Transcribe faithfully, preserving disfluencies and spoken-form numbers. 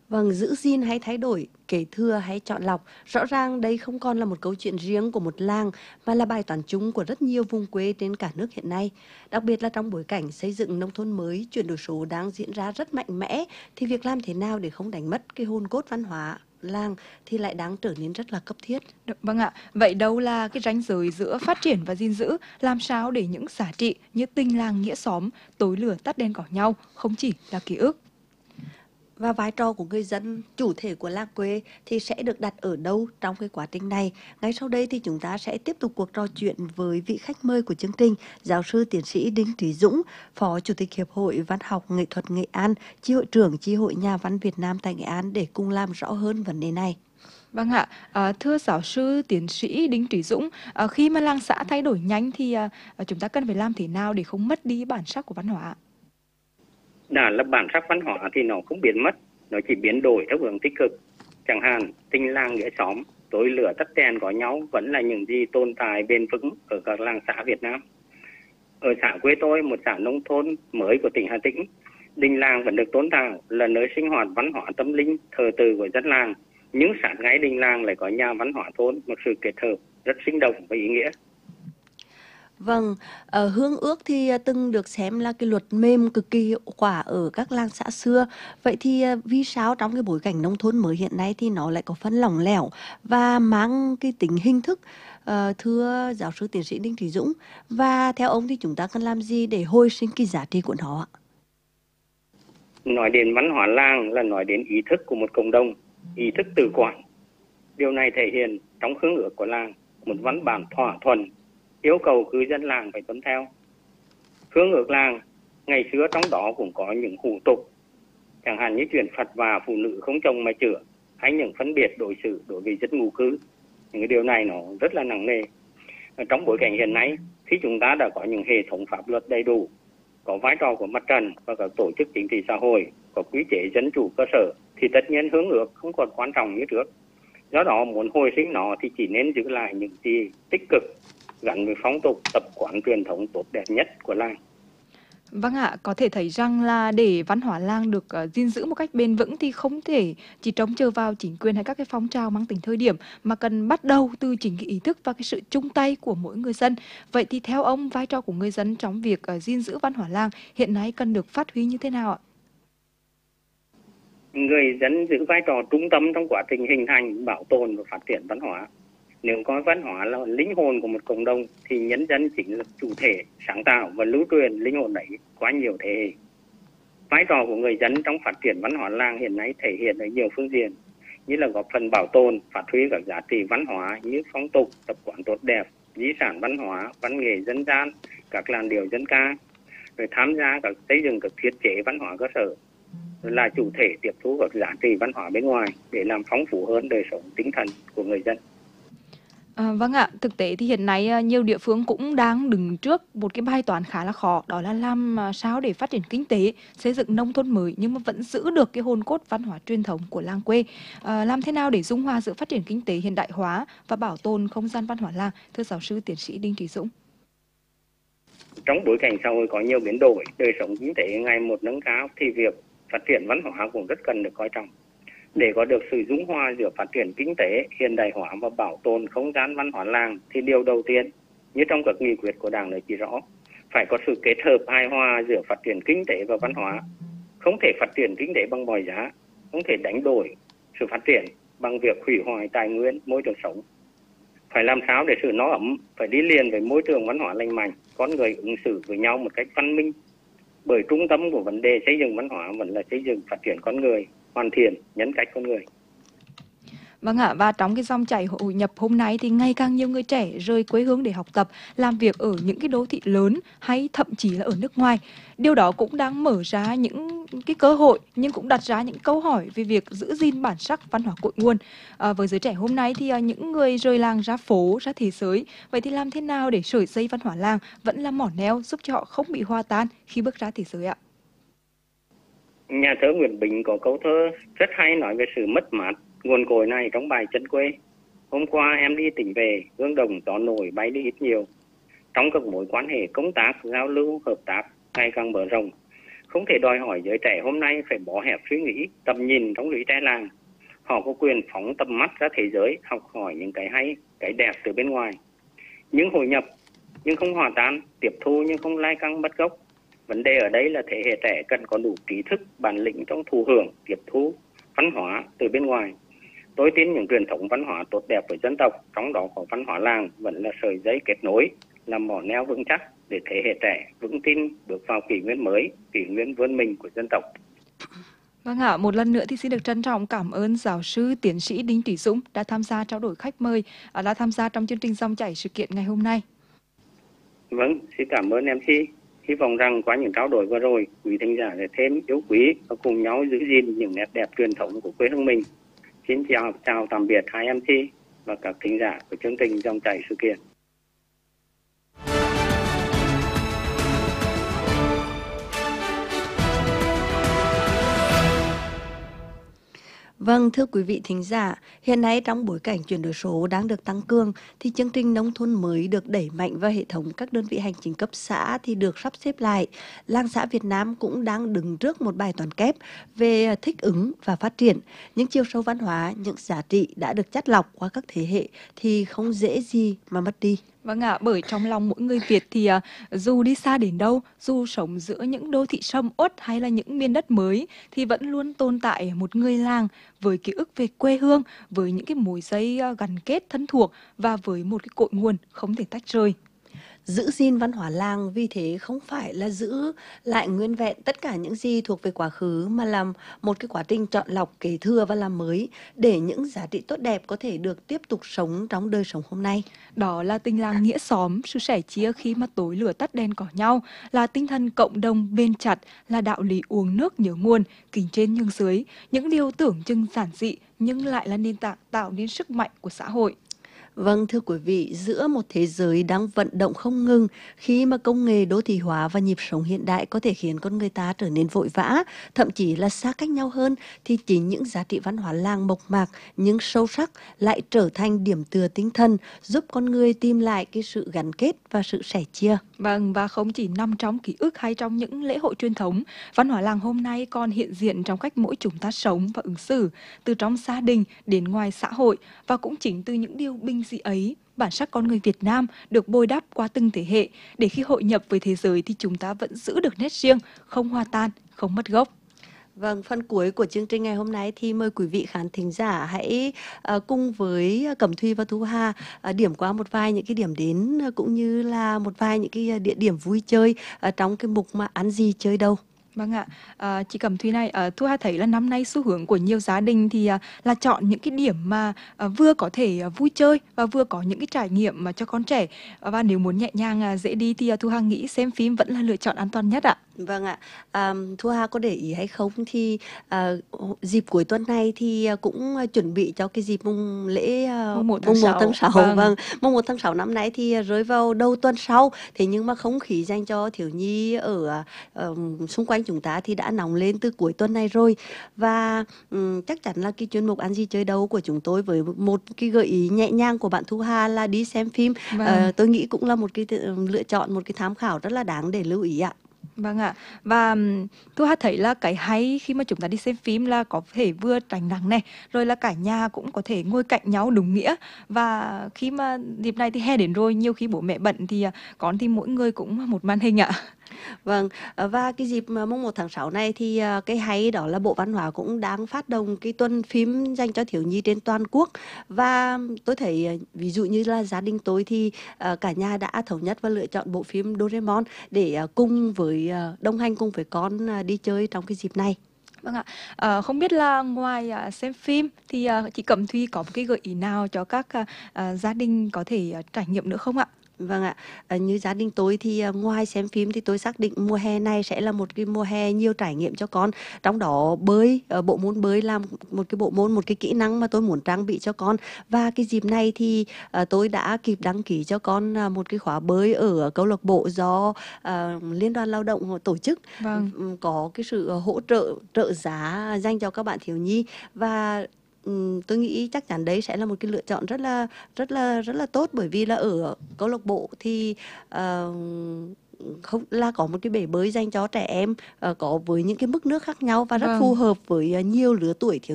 Vâng, giữ gìn hay thay đổi, kế thừa hay chọn lọc, rõ ràng đây không còn là một câu chuyện riêng của một làng mà là bài toán chung của rất nhiều vùng quê trên cả nước hiện nay. Đặc biệt là trong bối cảnh xây dựng nông thôn mới, chuyển đổi số đang diễn ra rất mạnh mẽ, thì việc làm thế nào để không đánh mất cái hồn cốt văn hóa làng thì lại đang trở nên rất là cấp thiết. Đ- Vâng ạ, vậy đâu là cái ranh giới giữa phát triển và gìn giữ, làm sao để những giá trị như tình làng nghĩa xóm, tối lửa tắt đèn có nhau không chỉ là ký ức? Và vai trò của người dân, chủ thể của làng quê thì sẽ được đặt ở đâu trong cái quá trình này? Ngay sau đây thì chúng ta sẽ tiếp tục cuộc trò chuyện với vị khách mời của chương trình, giáo sư tiến sĩ Đinh Trí Dũng, Phó Chủ tịch Hiệp hội Văn học Nghệ thuật Nghệ An, Chi hội trưởng Chi hội Nhà văn Việt Nam tại Nghệ An để cùng làm rõ hơn vấn đề này. Vâng ạ, à, thưa giáo sư tiến sĩ Đinh Trí Dũng, à, khi mà làng xã thay đổi nhanh thì à, à, chúng ta cần phải làm thế nào để không mất đi bản sắc của văn hóa? Đã là bản sắc văn hóa thì nó không biến mất, nó chỉ biến đổi theo hướng tích cực. Chẳng hạn tình làng nghĩa xóm, tối lửa tắt đèn có nhau vẫn là những gì tồn tại bền vững ở các làng xã Việt Nam. Ở xã quê tôi, một xã nông thôn mới của tỉnh Hà Tĩnh, đình làng vẫn được tôn tạo là nơi sinh hoạt văn hóa tâm linh, thờ tự của dân làng. Nhưng sát ngay đình làng lại có nhà văn hóa thôn, một sự kết hợp rất sinh động và ý nghĩa. Vâng, ờ, hương ước thì ờ, từng được xem là cái luật mềm cực kỳ hiệu quả ở các làng xã xưa. Vậy thì ờ, vì sao trong cái bối cảnh nông thôn mới hiện nay thì nó lại có phần lỏng lẻo và mang cái tính hình thức? Ờ, thưa giáo sư tiến sĩ Đinh Trí Dũng, và theo ông thì chúng ta cần làm gì để hồi sinh cái giá trị của nó ạ? Nói đến văn hóa làng là nói đến ý thức của một cộng đồng, ý thức tự quản. Điều này thể hiện trong hương ước của làng, một văn bản thỏa thuận yêu cầu cư dân làng phải tuân theo. Hương ước làng ngày xưa trong đó cũng có những hủ tục, chẳng hạn như chuyện phạt và phụ nữ không chồng mà chữa, hay những phân biệt đối xử đối với dân ngụ cư. Những cái điều này nó rất là nặng nề. Ở trong bối cảnh hiện nay, khi chúng ta đã có những hệ thống pháp luật đầy đủ, có vai trò của mặt trận và các tổ chức chính trị xã hội, có quy chế dân chủ cơ sở, thì tất nhiên hướng ước không còn quan trọng như trước. Do đó muốn hồi sinh nó thì chỉ nên giữ lại những gì tích cực gắn với phong tục tập quán truyền thống tốt đẹp nhất của làng. Vâng ạ, có thể thấy rằng là để văn hóa làng được uh, gìn giữ một cách bền vững thì không thể chỉ trông chờ vào chính quyền hay các cái phong trào mang tính thời điểm, mà cần bắt đầu từ chính cái ý thức và cái sự chung tay của mỗi người dân. Vậy thì theo ông, vai trò của người dân trong việc uh, gìn giữ văn hóa làng hiện nay cần được phát huy như thế nào ạ? Người dân giữ vai trò trung tâm trong quá trình hình thành, bảo tồn và phát triển văn hóa. Nếu coi văn hóa là linh hồn của một cộng đồng thì nhân dân chính là chủ thể sáng tạo và lưu truyền linh hồn ấy qua nhiều thế hệ. Vai trò của người dân trong phát triển văn hóa làng hiện nay thể hiện ở nhiều phương diện, như là góp phần bảo tồn, phát huy các giá trị văn hóa như phong tục, tập quán tốt đẹp, di sản văn hóa, văn nghệ dân gian, các làn điệu dân ca, rồi tham gia các xây dựng các thiết chế văn hóa cơ sở, rồi là chủ thể tiếp thu các giá trị văn hóa bên ngoài để làm phong phú hơn đời sống tinh thần của người dân. À, vâng ạ, thực tế thì hiện nay à, nhiều địa phương cũng đang đứng trước một cái bài toán khá là khó, đó là làm à, sao để phát triển kinh tế, xây dựng nông thôn mới nhưng mà vẫn giữ được cái hồn cốt văn hóa truyền thống của làng quê. À, làm thế nào để dung hòa giữa phát triển kinh tế hiện đại hóa và bảo tồn không gian văn hóa làng, thưa giáo sư tiến sĩ Đinh Trí Dũng? Trong bối cảnh xã hội có nhiều biến đổi, đời sống kinh tế ngày một nâng cao thì việc phát triển văn hóa cũng rất cần được coi trọng. Để có được sự dung hòa giữa phát triển kinh tế, hiện đại hóa và bảo tồn không gian văn hóa làng thì điều đầu tiên, như trong các nghị quyết của Đảng đã chỉ rõ, phải có sự kết hợp hài hòa giữa phát triển kinh tế và văn hóa. Không thể phát triển kinh tế bằng mọi giá, không thể đánh đổi sự phát triển bằng việc hủy hoại tài nguyên, môi trường sống. Phải làm sao để sự nó ấm, phải đi liền với môi trường văn hóa lành mạnh, con người ứng xử với nhau một cách văn minh. Bởi trung tâm của vấn đề xây dựng văn hóa vẫn là xây dựng phát triển con người, hoàn thiện nhân cách con người. Vâng ạ, và trong cái dòng chảy hội nhập hôm nay thì ngày càng nhiều người trẻ rời quê hương để học tập, làm việc ở những cái đô thị lớn hay thậm chí là ở nước ngoài. Điều đó cũng đang mở ra những cái cơ hội nhưng cũng đặt ra những câu hỏi về việc giữ gìn bản sắc văn hóa cội nguồn. À, với giới trẻ hôm nay thì à, những người rời làng ra phố, ra thế giới, vậy thì làm thế nào để sợi dây văn hóa làng vẫn là mỏ neo giúp cho họ không bị hòa tan khi bước ra thế giới ạ? Nhà thơ Nguyễn Bính có câu thơ rất hay nói về sự mất mát nguồn cội này trong bài Chân Quê. Hôm qua em đi tỉnh về, hương đồng gió nổi bay đi ít nhiều. Trong các mối quan hệ công tác, giao lưu, hợp tác ngày càng mở rộng, Không thể đòi hỏi giới trẻ hôm nay phải bỏ hẹp suy nghĩ, tầm nhìn trong lũy tre làng. Họ có quyền phóng tầm mắt ra thế giới, học hỏi những cái hay, cái đẹp từ bên ngoài. Nhưng hội nhập, nhưng không hòa tan, tiếp thu nhưng không lai căng bắt gốc. Vấn đề ở đây là thế hệ trẻ cần có đủ trí thức, bản lĩnh trong thụ hưởng, tiếp thu, văn hóa từ bên ngoài. Tôi tin những truyền thống văn hóa tốt đẹp của dân tộc, trong đó có văn hóa làng, vẫn là sợi dây kết nối, là mỏ neo vững chắc để thế hệ trẻ vững tin bước vào kỷ nguyên mới, kỷ nguyên vươn mình của dân tộc. Vâng ạ, một lần nữa thì xin được trân trọng cảm ơn giáo sư tiến sĩ Đinh Trí Dũng đã tham gia trao đổi khách mời, đã tham gia trong chương trình Dòng chảy sự kiện ngày hôm nay. Vâng, xin cảm ơn em xê. Hy vọng rằng qua những trao đổi vừa rồi, quý thính giả sẽ thêm yêu quý và cùng nhau giữ gìn những nét đẹp truyền thống của quê hương mình. Xin chào, chào tạm biệt hai em xê và các thính giả của chương trình Dòng chảy sự kiện. Vâng, thưa quý vị thính giả, hiện nay trong bối cảnh chuyển đổi số đang được tăng cường thì chương trình nông thôn mới được đẩy mạnh vào hệ thống các đơn vị hành chính cấp xã thì được sắp xếp lại. Làng xã Việt Nam cũng đang đứng trước một bài toán kép về thích ứng và phát triển. Những chiều sâu văn hóa, những giá trị đã được chắt lọc qua các thế hệ thì không dễ gì mà mất đi. Vâng ạ, bởi trong lòng mỗi người Việt thì uh, dù đi xa đến đâu, dù sống giữa những đô thị sầm uất hay là những miền đất mới thì vẫn luôn tồn tại một người làng với ký ức về quê hương, với những cái mối dây uh, gắn kết thân thuộc và với một cái cội nguồn không thể tách rời. Giữ gìn văn hóa làng vì thế không phải là giữ lại nguyên vẹn tất cả những gì thuộc về quá khứ mà là một cái quá trình chọn lọc, kế thừa và làm mới để những giá trị tốt đẹp có thể được tiếp tục sống trong đời sống hôm nay. Đó là tình làng nghĩa xóm, sự sẻ chia khi mà tối lửa tắt đèn cỏ nhau, là tinh thần cộng đồng bền chặt, là đạo lý uống nước nhớ nguồn, kính trên nhường dưới, những điều tưởng chừng giản dị nhưng lại là nền tảng tạo nên sức mạnh của xã hội. Vâng, thưa quý vị, giữa một thế giới đang vận động không ngừng khi mà công nghệ đô thị hóa và nhịp sống hiện đại có thể khiến con người ta trở nên vội vã, thậm chí là xa cách nhau hơn, thì chính những giá trị văn hóa làng mộc mạc nhưng sâu sắc lại trở thành điểm tựa tinh thần, giúp con người tìm lại cái sự gắn kết và sự sẻ chia. Vâng, và không chỉ nằm trong ký ức hay trong những lễ hội truyền thống, văn hóa làng hôm nay còn hiện diện trong cách mỗi chúng ta sống và ứng xử, từ trong gia đình đến ngoài xã hội, và cũng chính từ những điều bình dị ấy, bản sắc con người Việt Nam được bồi đắp qua từng thế hệ, để khi hội nhập với thế giới thì chúng ta vẫn giữ được nét riêng, không hòa tan, không mất gốc. Vâng, phần cuối của chương trình ngày hôm nay thì mời quý vị khán thính giả hãy uh, cùng với Cẩm Thùy và Thu Hà uh, điểm qua một vài những cái điểm đến uh, cũng như là một vài những cái địa điểm vui chơi uh, trong cái mục mà ăn gì chơi đâu. Vâng ạ, à, chị Cẩm Thùy này, à, Thu Hà thấy là năm nay xu hướng của nhiều gia đình thì à, là chọn những cái điểm mà à, vừa có thể à, vui chơi và vừa có những cái trải nghiệm mà cho con trẻ. Và nếu muốn nhẹ nhàng à, dễ đi thì à, Thu Hà nghĩ xem phim vẫn là lựa chọn an toàn nhất ạ. Vâng ạ, à, Thu Hà có để ý hay không thì à, dịp cuối tuần này thì cũng chuẩn bị cho cái dịp mùng lễ mùng một tháng sáu. Vâng. Vâng, mùng một tháng sáu năm nay thì rơi vào đầu tuần sau. Thế nhưng mà không khí dành cho thiếu nhi ở uh, xung quanh chúng ta thì đã nóng lên từ cuối tuần này rồi. Và um, chắc chắn là cái chuyên mục ăn gì chơi đâu của chúng tôi với một cái gợi ý nhẹ nhàng của bạn Thu Hà là đi xem phim. Vâng. uh, Tôi nghĩ cũng là một cái lựa chọn, một cái tham khảo rất là đáng để lưu ý ạ. Vâng ạ, và Thu Hà thấy là cái hay khi mà chúng ta đi xem phim là có thể vừa tránh nắng này, rồi là cả nhà cũng có thể ngồi cạnh nhau đúng nghĩa. Và khi mà dịp này thì hè đến rồi, nhiều khi bố mẹ bận thì con thì mỗi người cũng một màn hình ạ. Vâng, và cái dịp mùng một tháng sáu này thì cái hay đó là Bộ Văn hóa cũng đang phát động cái tuần phim dành cho thiếu nhi trên toàn quốc. Và tôi thấy ví dụ như là gia đình tôi thì cả nhà đã thống nhất và lựa chọn bộ phim Doraemon để cùng với đồng hành cùng với con đi chơi trong cái dịp này. Vâng ạ, à, không biết là ngoài uh, xem phim thì uh, chị Cẩm Thùy có một cái gợi ý nào cho các uh, uh, gia đình có thể uh, trải nghiệm nữa không ạ? Vâng ạ, à, như gia đình tôi thì à, ngoài xem phim thì tôi xác định mùa hè này sẽ là một cái mùa hè nhiều trải nghiệm cho con. Trong đó bơi, à, bộ môn bơi là một cái bộ môn, một cái kỹ năng mà tôi muốn trang bị cho con. Và cái dịp này thì à, tôi đã kịp đăng ký cho con à, một cái khóa bơi ở câu lạc bộ do à, Liên đoàn Lao động tổ chức. Vâng. Có cái sự hỗ trợ, trợ giá dành cho các bạn thiếu nhi. Và tôi nghĩ chắc chắn đấy sẽ là một cái lựa chọn rất là rất là rất là tốt, bởi vì là ở câu lạc bộ thì uh, không là có một cái bể bơi dành cho trẻ em, ờ, có với những cái mức nước khác nhau và rất Vâng. phù hợp với ờ, nhiều lứa tuổi thiếu